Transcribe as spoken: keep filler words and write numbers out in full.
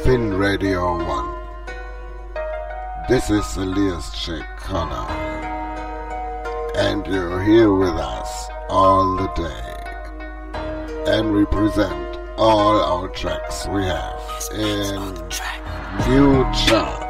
Fin Radio One. This is Elias J. Connor, and you're here with us all the day, and we present all our tracks we have in new chart.